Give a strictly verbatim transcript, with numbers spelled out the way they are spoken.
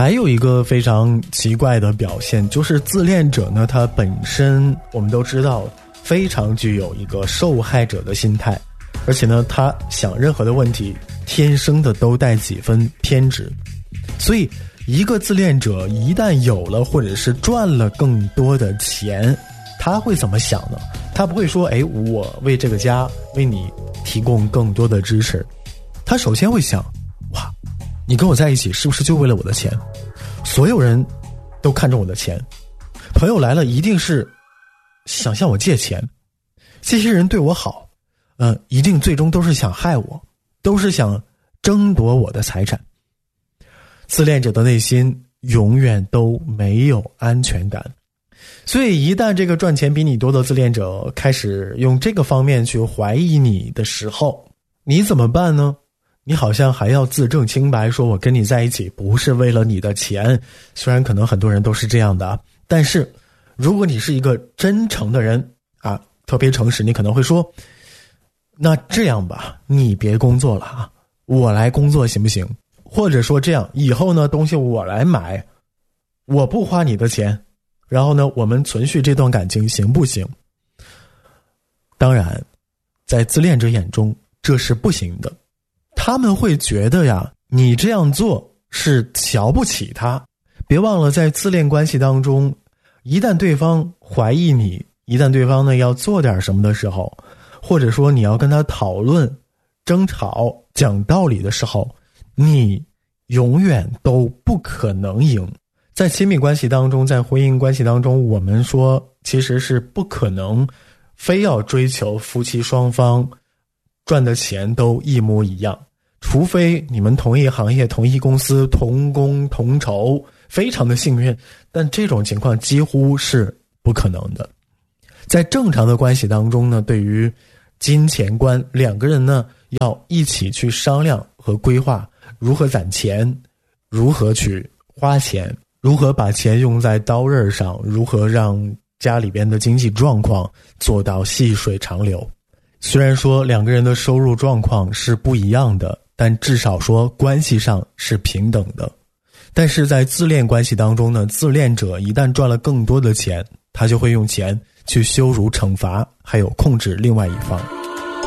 还有一个非常奇怪的表现，就是自恋者呢，他本身我们都知道非常具有一个受害者的心态，而且呢，他想任何的问题天生的都带几分偏执。所以一个自恋者一旦有了或者是赚了更多的钱，他会怎么想呢？他不会说诶，我为这个家为你提供更多的支持，他首先会想，哇，你跟我在一起是不是就为了我的钱？所有人都看重我的钱，朋友来了一定是想向我借钱，这些人对我好，呃，一定最终都是想害我，都是想争夺我的财产。自恋者的内心永远都没有安全感，所以一旦这个赚钱比你多的自恋者开始用这个方面去怀疑你的时候，你怎么办呢？你好像还要自证清白，说我跟你在一起不是为了你的钱，虽然可能很多人都是这样的，但是如果你是一个真诚的人啊，特别诚实，你可能会说，那这样吧，你别工作了啊，我来工作行不行？或者说这样，以后呢，东西我来买，我不花你的钱，然后呢，我们存续这段感情行不行？当然，在自恋者眼中这是不行的，他们会觉得呀，你这样做是瞧不起他。别忘了，在自恋关系当中，一旦对方怀疑你，一旦对方呢要做点什么的时候，或者说你要跟他讨论、争吵、讲道理的时候，你永远都不可能赢。在亲密关系当中，在婚姻关系当中，我们说其实是不可能非要追求夫妻双方赚的钱都一模一样，除非你们同一行业、同一公司、同工同酬，非常的幸运，但这种情况几乎是不可能的。在正常的关系当中呢，对于金钱观，两个人呢要一起去商量和规划如何攒钱，如何去花钱，如何把钱用在刀刃上，如何让家里边的经济状况做到细水长流。虽然说两个人的收入状况是不一样的，但至少说关系上是平等的。但是在自恋关系当中呢，自恋者一旦赚了更多的钱，他就会用钱去羞辱、惩罚，还有控制另外一方。